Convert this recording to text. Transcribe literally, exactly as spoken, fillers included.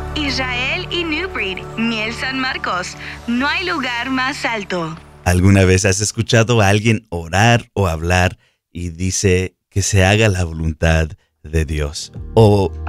Israel y New Breed, Miel San Marcos. No hay lugar más alto. ¿Alguna vez has escuchado a alguien orar o hablar y dice que se haga la voluntad de Dios? O